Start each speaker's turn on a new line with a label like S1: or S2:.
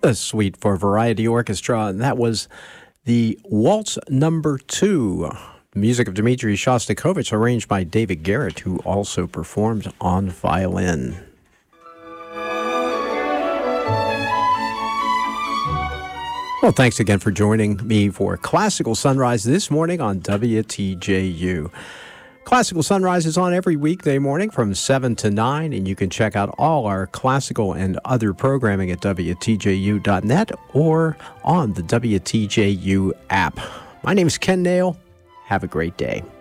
S1: A suite for Variety Orchestra, and that was the Waltz Number 2, music of Dmitri Shostakovich, arranged by David Garrett, who also performed on violin. Well, thanks again for joining me for Classical Sunrise this morning on WTJU. Classical Sunrise is on every weekday morning from 7 to 9, and you can check out all our classical and other programming at WTJU.net or on the WTJU app. My name is Ken Nail. Have a great day.